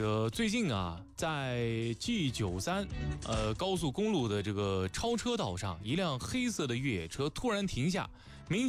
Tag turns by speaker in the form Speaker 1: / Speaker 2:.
Speaker 1: 个最近啊，在 G93 高速公路的这个超车道上，一辆黑色的越野车突然停下，